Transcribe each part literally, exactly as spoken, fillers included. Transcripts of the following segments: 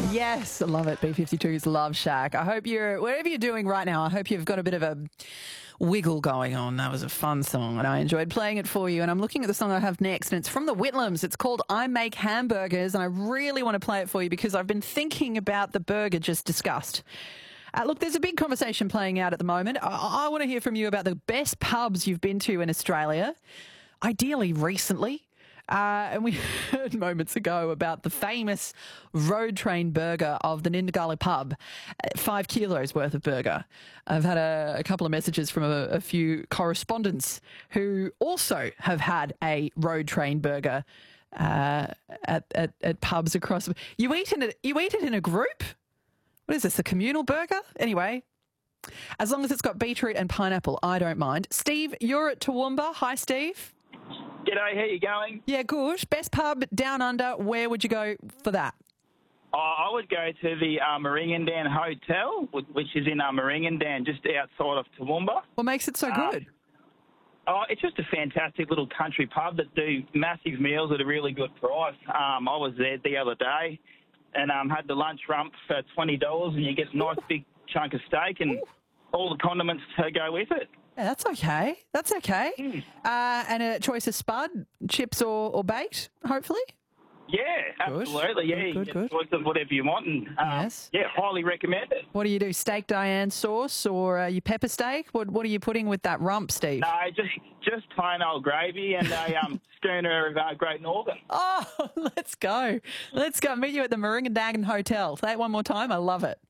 Yes, I love it. B fifty-two's Love Shack. I hope you're, whatever you're doing right now, I hope you've got a bit of a wiggle going on. That was a fun song and I enjoyed playing it for you. And I'm looking at the song I have next and it's from the Whitlams. It's called I Make Hamburgers and I really want to play it for you because I've been thinking about the burger just discussed. Uh, look, there's a big conversation playing out at the moment. I, I want to hear from you about the best pubs you've been to in Australia, ideally recently. Uh, and we heard moments ago about the famous road train burger of the Nindagali pub, five kilos worth of burger. I've had a, a couple of messages from a, a few correspondents who also have had a road train burger uh, at, at, at pubs across. You eat in it. You eat it in a group. What is this? A communal burger? Anyway, as long as it's got beetroot and pineapple, I don't mind. Steve, you're at Toowoomba. Hi, Steve. G'day, how you going? Yeah, good. Best pub down under, where would you go for that? Uh, I would go to the uh, Maringandan Hotel, which is in uh, Maringandan, just outside of Toowoomba. What makes it so uh, good? Oh, it's just a fantastic little country pub that do massive meals at a really good price. Um, I was there the other day and um, had the lunch rump for twenty dollars and you get a nice big chunk of steak and Ooh. all the condiments to go with it. Yeah, that's okay. That's okay. Mm. Uh, and a choice of spud, chips or, or bait, hopefully? Yeah, absolutely. Good. Yeah, good, you good, get good. a choice of whatever you want. And, um, yes. Yeah, highly recommend it. What do you do, steak Diane sauce or uh, your pepper steak? What What are you putting with that rump, Steve? No, just just plain old gravy and a um, schooner of uh, Great Northern. Oh, let's go. Let's go. Meet you at the Maringandan Hotel. Say it one more time. I love it.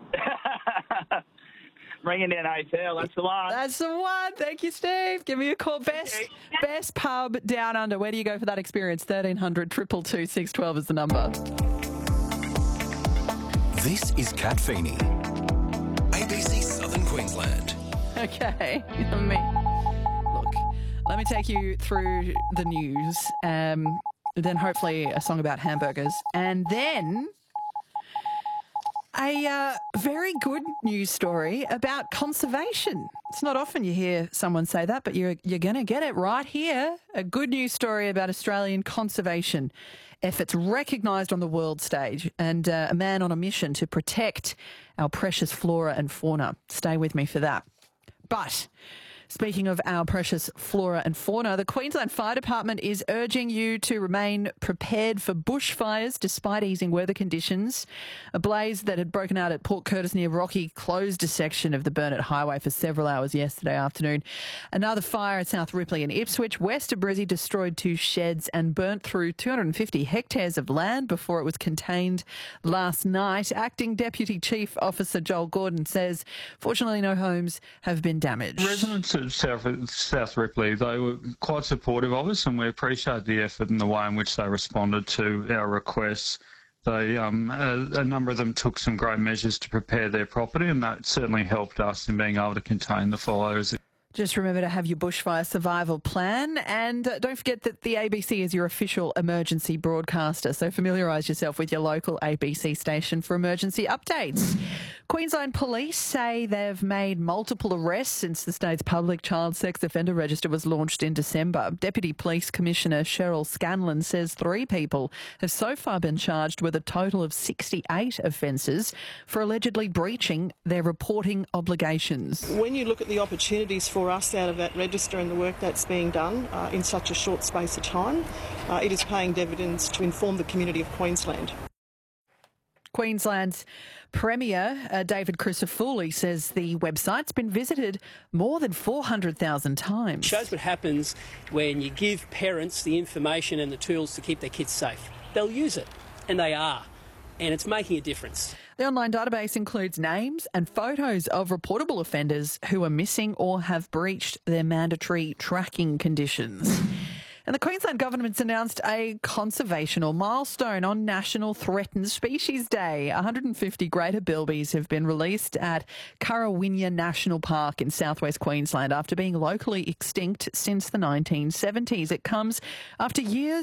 Maringandan Hotel, that's the one. That's the one. Thank you, Steve. Give me a call. Best best pub down under. Where do you go for that experience? thirteen hundred, two two two, six one two is the number. This is Kat Feeney, A B C Southern Queensland. Okay. Let me, look, let me take you through the news. Um, then hopefully a song about hamburgers. And then a uh, very good news story about conservation. It's not often you hear someone say that, but you're you're going to get it right here. A good news story about Australian conservation efforts recognised on the world stage and uh, a man on a mission to protect our precious flora and fauna. Stay with me for that. But speaking of our precious flora and fauna, the Queensland Fire Department is urging you to remain prepared for bushfires despite easing weather conditions. A blaze that had broken out at Port Curtis near Rocky closed a section of the Burnett Highway for several hours yesterday afternoon. Another fire at South Ripley and Ipswich, west of Brizzy, destroyed two sheds and burnt through two hundred fifty hectares of land before it was contained last night. Acting Deputy Chief Officer Joel Gordon says, fortunately, no homes have been damaged. Residents South, South Ripley, they were quite supportive of us and we appreciate the effort and the way in which they responded to our requests. They, um, a, a number of them took some great measures to prepare their property and that certainly helped us in being able to contain the fires. Just remember to have your bushfire survival plan and uh, don't forget that the A B C is your official emergency broadcaster, so familiarise yourself with your local A B C station for emergency updates. Queensland Police say they've made multiple arrests since the state's public child sex offender register was launched in December. Deputy Police Commissioner Cheryl Scanlon says three people have so far been charged with a total of sixty-eight offences for allegedly breaching their reporting obligations. When you look at the opportunities for us out of that register and the work that's being done uh, in such a short space of time, uh, it is paying dividends to inform the community of Queensland. Queensland's Premier uh, David Crisafulli says the website's been visited more than four hundred thousand times. It shows what happens when you give parents the information and the tools to keep their kids safe. They'll use it, and they are, and it's making a difference. The online database includes names and photos of reportable offenders who are missing or have breached their mandatory tracking conditions. And the Queensland government's announced a conservational milestone on National Threatened Species Day. one hundred fifty greater bilbies have been released at Currawinya National Park in southwest Queensland after being locally extinct since the nineteen seventies. It comes after years